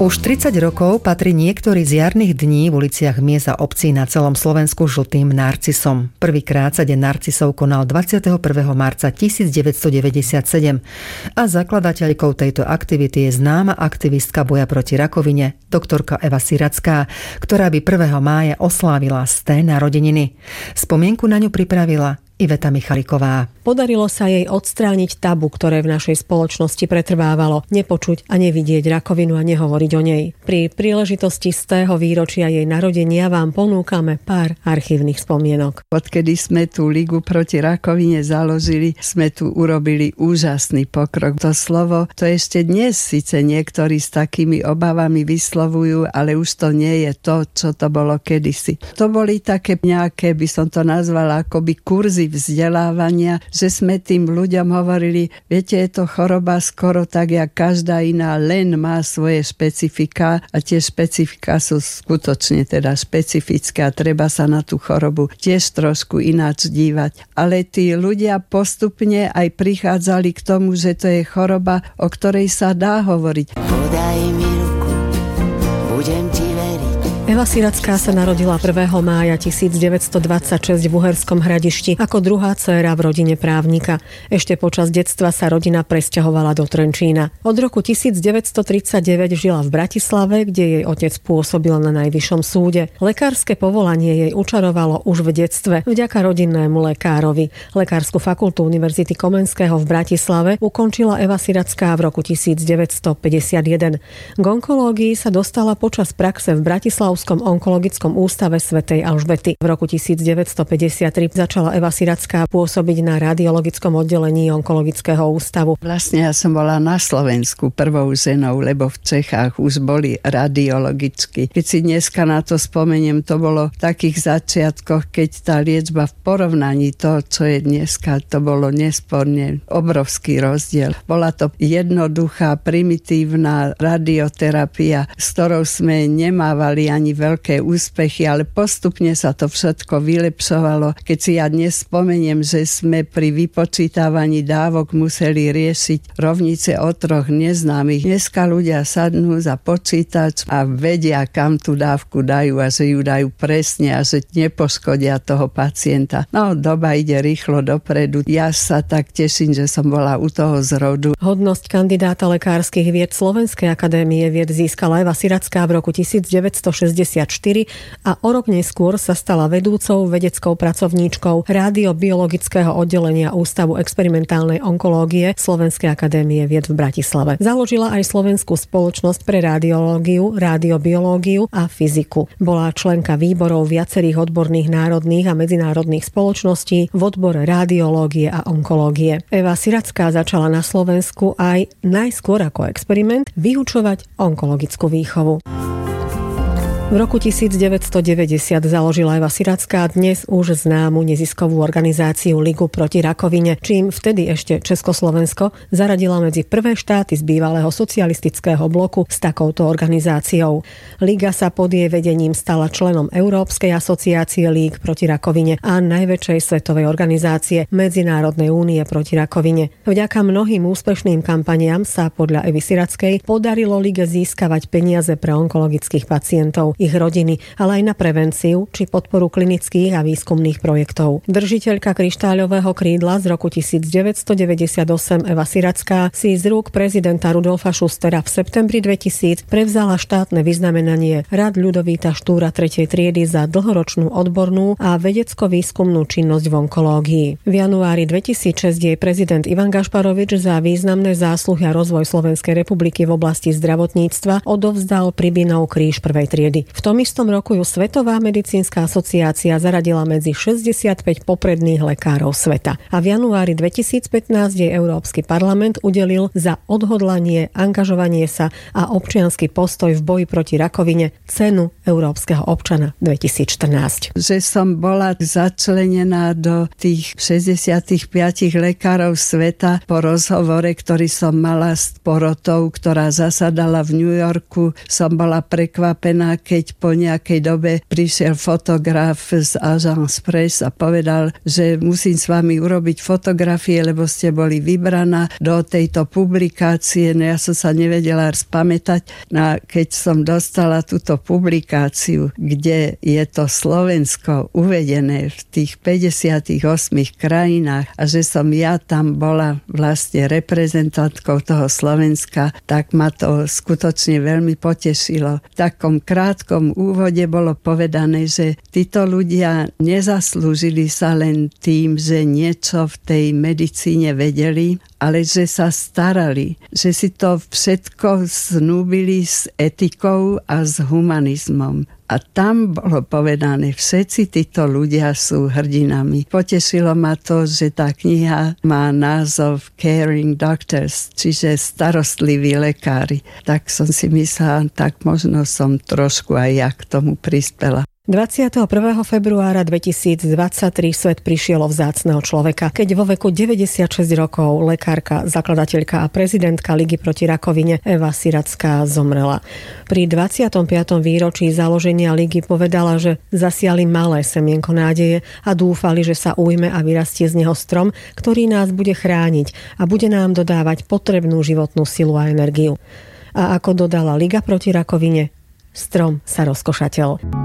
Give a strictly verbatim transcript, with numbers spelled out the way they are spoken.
Už tridsať rokov patrí niektorý z jarných dní v uliciach miest a obcí na celom Slovensku žltým narcisom. Prvýkrát sa deň narcisov konal dvadsiateho prvého marca tisícdeväťstodeväťdesiatsedem a zakladateľkou tejto aktivity je známa aktivistka boja proti rakovine, doktorka Eva Siracká, ktorá by prvého mája oslávila sté narodeniny. Spomienku na ňu pripravila Iveta Michaliková. Podarilo sa jej odstrániť tabu, ktoré v našej spoločnosti pretrvávalo, nepočuť a nevidieť rakovinu a nehovoriť o nej. Pri príležitosti stého výročia jej narodenia vám ponúkame pár archívnych spomienok. Odkedy sme tú Ligu proti rakovine založili, sme tu urobili úžasný pokrok. To slovo, to ešte dnes síce niektorí s takými obavami vyslovujú, ale už to nie je to, čo to bolo kedysi. To boli také nejaké, by som to nazvala, akoby kurzy vzdelávania, že sme tým ľuďom hovorili, viete, je to choroba skoro tak, jak každá iná, len má svoje špecifika a tie špecifika sú skutočne teda špecifické a treba sa na tú chorobu tiež trošku ináč dívať. Ale tí ľudia postupne aj prichádzali k tomu, že to je choroba, o ktorej sa dá hovoriť. Podaj mi ruku, budem ti veriť. Eva Siracká sa narodila prvého mája tisícdeväťstodvadsaťšesť v Uherskom Hradišti ako druhá dcéra v rodine právnika. Ešte počas detstva sa rodina presťahovala do Trenčína. Od roku tisícdeväťstotridsaťdeväť žila v Bratislave, kde jej otec pôsobil na Najvyššom súde. Lekárske povolanie jej učarovalo už v detstve vďaka rodinnému lekárovi. Lekársku fakultu Univerzity Komenského v Bratislave ukončila Eva Siracká v roku tisícdeväťstopäťdesiatjeden. K onkológii sa dostala počas praxe v Bratislave v onkologickom ústave svätej Alžbety. V roku tisícdeväťstopäťdesiattri začala Eva Siracká pôsobiť na radiologickom oddelení onkologického ústavu. Vlastne ja som bola na Slovensku prvou ženou, lebo v Čechách už boli radiologicky. Keď si dneska na to spomeniem, to bolo v takých začiatkoch, keď tá liečba v porovnaní to, čo je dneska, to bolo nesporne obrovský rozdiel. Bola to jednoduchá, primitívna radioterapia, s ktorou sme nemávali ani veľké úspechy, ale postupne sa to všetko vylepšovalo. Keď si ja dnes spomeniem, že sme pri vypočítavaní dávok museli riešiť rovnice o troch neznámych. Dneska ľudia sadnú za počítač a vedia, kam tú dávku dajú a že ju dajú presne a že nepoškodia toho pacienta. No, doba ide rýchlo dopredu. Ja sa tak teším, že som bola u toho zrodu. Hodnosť kandidáta lekárskych vied Slovenskej akadémie vied získala Eva Siracká v roku tisícdeväťstošesťdesiatštyri a o rok neskôr sa stala vedúcou vedeckou pracovníčkou rádiobiologického oddelenia Ústavu experimentálnej onkológie Slovenskej akadémie vied v Bratislave. Založila aj Slovenskú spoločnosť pre radiológiu, radiobiológiu a fyziku. Bola členka výborov viacerých odborných národných a medzinárodných spoločností v odbore radiológie a onkológie. Eva Siracká začala na Slovensku aj najskôr ako experiment vyučovať onkologickú výchovu. V roku tisícdeväťstodeväťdesiat založila Eva Siracká dnes už známu neziskovú organizáciu Ligu proti rakovine, čím vtedy ešte Československo zaradila medzi prvé štáty z bývalého socialistického bloku s takouto organizáciou. Liga sa pod jej vedením stala členom Európskej asociácie líg proti rakovine a najväčšej svetovej organizácie Medzinárodnej únie proti rakovine. Vďaka mnohým úspešným kampaniám sa podľa Evy Sirackej podarilo lige získavať peniaze pre onkologických pacientov, ich rodiny, ale aj na prevenciu či podporu klinických a výskumných projektov. Držiteľka kryštáľového krídla z roku tisícdeväťstodeväťdesiatosem Eva Siracká si z rúk prezidenta Rudolfa Schustera v septembri dvetisíc prevzala štátne vyznamenanie Rad Ľudovíta Štúra tretej triedy za dlhoročnú odbornú a vedecko-výskumnú činnosť v onkológii. V januári dvetisícšesť jej prezident Ivan Gašparovič za významné zásluhy a rozvoj Slovenskej republiky v oblasti zdravotníctva odovzdal Pribinov kríž prvej triedy. V tom istom roku ju Svetová medicínska asociácia zaradila medzi šesťdesiatpäť popredných lekárov sveta. A v januári dvetisícpätnásť jej Európsky parlament udelil za odhodlanie, angažovanie sa a občiansky postoj v boji proti rakovine cenu Európskeho občana dvetisícštrnásť. Že som bola začlenená do tých šesťdesiatpäť lekárov sveta po rozhovore, ktorý som mala s porotou, ktorá zasadala v New Yorku, som bola prekvapená, keď keď po nejakej dobe prišiel fotograf z Agence Presse a povedal, že musím s vami urobiť fotografie, lebo ste boli vybraná do tejto publikácie. No ja som sa nevedela spamätať. No a keď som dostala túto publikáciu, kde je to Slovensko uvedené v tých päťdesiatich ôsmich krajinách a že som ja tam bola vlastne reprezentantkou toho Slovenska, tak ma to skutočne veľmi potešilo. V takom krátkom úvode bolo povedané, že títo ľudia nezaslúžili sa len tým, že niečo v tej medicíne vedeli, ale že sa starali, že si to všetko snúbili s etikou a s humanizmom. A tam bolo povedané, všetci títo ľudia sú hrdinami. Potešilo ma to, že tá kniha má názov Caring Doctors, čiže starostliví lekári. Tak som si myslela, tak možno som trošku aj ja k tomu prispela. dvadsiateho prvého februára dvetisícdvadsaťtri svet prišiel o vzácneho človeka, keď vo veku deväťdesiatšesť rokov lekárka, zakladateľka a prezidentka Ligy proti rakovine Eva Siracká zomrela. Pri dvadsiatom piatom výročí založenia Ligy povedala, že zasiali malé semienko nádeje a dúfali, že sa ujme a vyrastie z neho strom, ktorý nás bude chrániť a bude nám dodávať potrebnú životnú silu a energiu. A ako dodala Liga proti rakovine, strom sa rozkošateľ.